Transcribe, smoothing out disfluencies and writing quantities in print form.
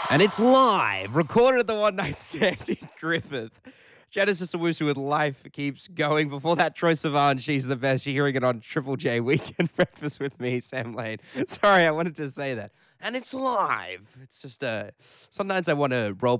And it's live, recorded at the One Night Stand in Griffith. Genesis Owusu with Life keeps going. Before that, Troye Sivan, She's the Best. You're hearing it on Triple J Weekend Breakfast with me, Sam Lane. Sorry, I wanted to say that. And it's live. It's just sometimes I want to role